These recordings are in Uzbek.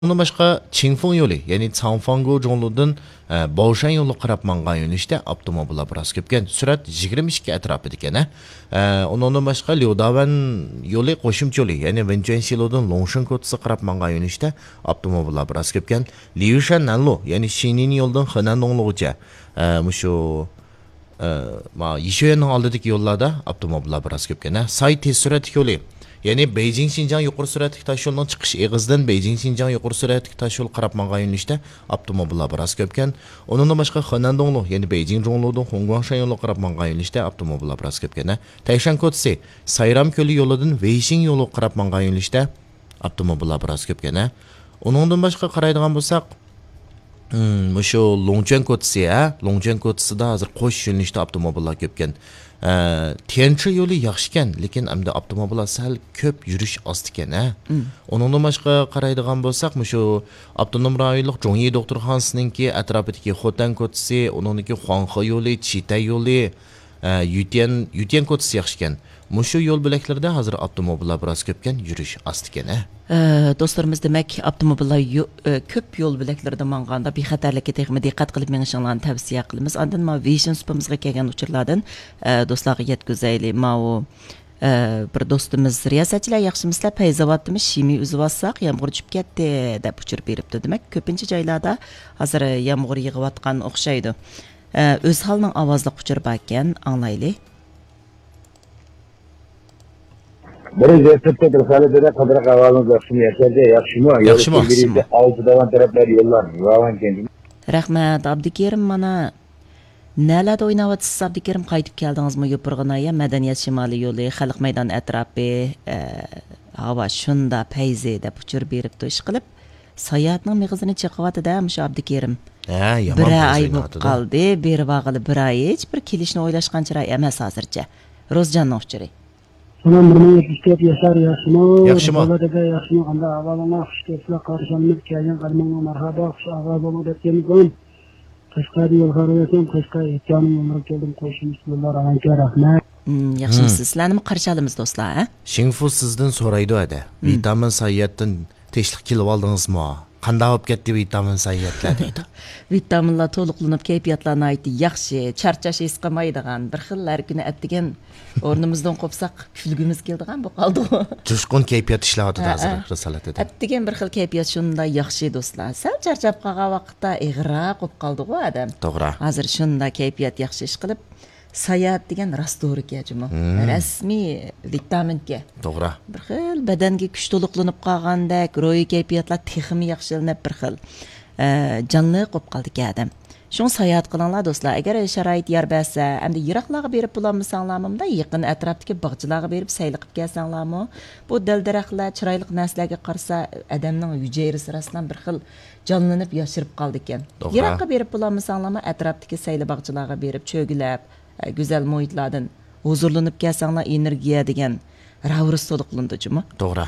Bundan başqa Qingfeng yolu, yani Changfangu jonludan Baoshan yolu qarab mangan yo'nalishda avtomobillar biroz ko'pkan. Surat 22 atrofida ekan. Undan başqa Liudawan yolu qo'shimcha yo'li, ya'ni Wenchuanxi yo'lidan Longshan ko'chasi qarab mangan yo'nalishda avtomobillar biroz ko'pkan. Liushan Nanlu, ya'ni Shinin yo'ldan Henandonglugacha mushu Yishuyanning oldidagi yo'llarda avtomobillar biroz ko'pkan. Say tez suratli yo'li, yani Beijing Xinjiang yuqori suratli tosh yo'lining chiqish eg'izidan Beijing Xinjiang yuqori suratli tosh yo'l qarab mangan yo'nalishda avtomobillar biroz ko'pkan. Undan boshqa Henandonglu, ya'ni Beijing Zhongludan Hongguangshan yo'li qarab mangan yo'nalishda avtomobillar biroz ko'pkan. Taishan ko'chasi Sayram ko'li yo'lidan Weixing yo'li qarab mangan yo'nalishda avtomobillar biroz ko'pkan. Undan boshqa qaraydigan bo'lsak, mushu Longchuan ko'chasi, Longchuan ko'chasida hozir qo'sh yo'nalishda avtomobillar ko'pkan. Tianchi yo'li yaxshi ekan, lekin hamda avtomobillar sal ko'p yurish ost ekan. Undan boshqa qaraydigan bo'lsak, mushu avtonom rayonlik Zhongyi doktorxonasininki atrofidagi Xotan ko'chasi, uningki Huanghe yo'li, Chitay yo'li, Yutian ko'chasi yaxshi ekan. Mushu yo'l bo'laklarida hozir avtomobillar biroz ko'pkan, yurish ost ekan. Do'stlarimiz, demak, avtomobillar ko'p yo'l bo'laklarida manganda bexatarlikka texmi diqqat qilib menishinglarni tavsiya qilamiz. Ondan ma Vision supimizga kelgan uchurlardan do'stlarga yetkazayli. Mao bir do'stimiz riyosatchilar yaxshimisizlar, payzavatimiz shimiy uzib olsak, yomg'ir tushib ketdi deb uchur beribdi. Demak, ko'pincha joylarda hozir yomg'ir yig'ayotgan o'xshaydi. O'z holining ovozli uchur bor ekan, anglayli. Birinci etapta Kırkhane'de kadar kavalın yakşımı yeterli, yakşımı. Yakşımı. Birinde altı davan taraflar yollar. Vavan kendimi. Rahmat, Abdukerim, mana nelerde oynavatısız Abdukerim, qaytib keldingizmi Yopurg'inoya Madaniyat Shimoliy yo'li, Xalq maydoni atrofi, havo shunda payzi deb uchur beribdi ish qilib, sayohatning mig'izini chiqyapti-da shu Abdukerim. Yomon Bir ay bo'lib qoldi, beri vaqili bir ay hech bir kelishni o'ylashgancha emas hozircha. Rozjanning uchuri. Salam, 74 yaşar yaşımı. Yaxshimi? Boladagi yaşımı. Anda avalına xush kelibsizlar, qarshimizga kelgan qadimingga marhaba, xush avval bo'lib o'tganmiz. Qashqari yo'l xaroyatim, Qashqar etganim umr keldim, qo'shimiz yo'llar alanka rahmat. Yaxshimisiz? Sizlarni qarshi olamiz do'stlar, Xingfu sizdan so'raydi ada. Vitamin sayyohatdan teshlik kelib oldingizmi? Qanday bo'lib ketdi vitamin sayyohatlar deydi. Vitaminlar to'liqlanib, kayfiyatlarni aytdi, yaxshi, charchash his qilmaydigan, bir xillar kuni atdigan o'rnimizdan qopsaq kulgimiz keldigan bu qoldi. Jushqun kayfiyat ishlayapti hozir risolatida. Atdigan bir xil kayfiyat shunda yaxshi do'stlar. Sal charchab qolgan vaqtda ig'roq bo'lib qoldi-ku adam. To'g'ri. Hozir shunda kayfiyat yaxshi ish qilib, sayohat degan rastoriga juma. Rasmiy vitaminga. To'g'ri. Bir xil badanga kuch to'liqlanib qolgandek, ro'yi kayfiyatlar texmi yaxshilanib bir xil jonli bo'lib qoldi adam. Şun sayohat qilinglar do'stlar. Agar sharoit yer bersa, endi yiroqlarga berib bo'lolmasanglarmi, yaqin atrofdagi bog'chilarga berib sayl qilib kelsanglarmi, bu dil-daraxtlar, chiroyli narsalarga qarasa, odamning yujayri sirasidan bir xil jonlanib yashirib qoldi ekan. Yiroqqa berib bo'lolmasanglarmi, atrofdagi sayl bog'chilarga berib cho'gilab, go'zal muhitlardan huzurlanib kelsanglar, energiya degan ravris to'liqlandi-jimi? To'g'ri.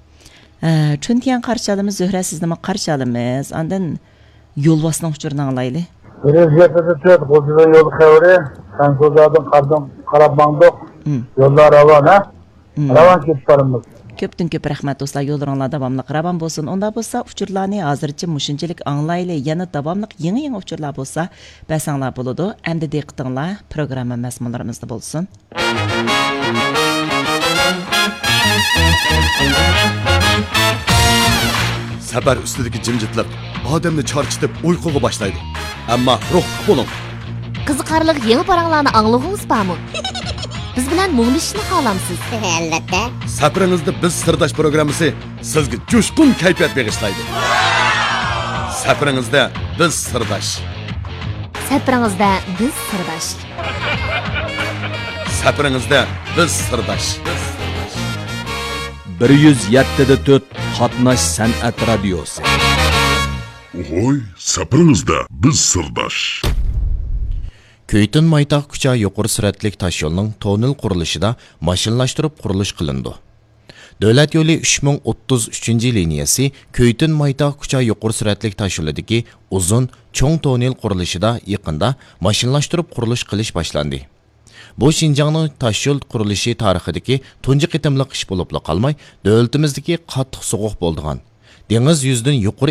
Chuntiyan qarshi olamiz, Zuhra, sizni qarshi olamiz. Ondan yo'lbosning uchurini anglayli. Birinci tört kozuda yol xavri, sen kozadın qarab mangdoq, yollar ravan, ravan ketib barimiz. Ko'pdan ko'p rahmat do'stlar, yo'llaringlar davomli ravon bo'lsin. Unda bo'lsa, uchurlarni hozircha mushunchalik anglayli, yana davomli yangi uchurlar bo'lsa, basanglar bo'ladi. Endi diqqatinglar programma mazmunlarimizda bo'lsin. Safar ustidagi jimjitlik odamni charchitib uyquga boshlaydi. Ammo ruhli bo'ling. Qiziqarli yangi paranglarni angladingiz bormi? Biz bilan muglishishni xohlamsiz? Albatta. Safaringizda biz sirdosh programmasi sizga jo'shqin kayfiyat bag'ishlaydi. Safaringizda biz sirdosh. Safaringizda biz sirdosh. Safaringizda biz sirdosh. 107.4 Qatnash san'at radiosi. Oy, safaringizda biz sirdosh. Köytün Maytaq Kucha yuqori suratlik tosh yo'lining tonel qurilishida mashinalashtirib qurilish qilindi. Davlat yo'li 3033-liniyasi Köytün Maytaq Kucha yuqori suratlik tosh yo'lidagi uzun, cho'ng tonel qurilishida yaqinda mashinalashtirib qurilish qilish boshlandi. Bu Şinjanning tosh yo'l qurilishi tarixidagi tunji qitimliq ish bo'lib qolmay, davlatimizdagi qattiq so'g'uq bo'ldigan. dengiz yuzidan yuqori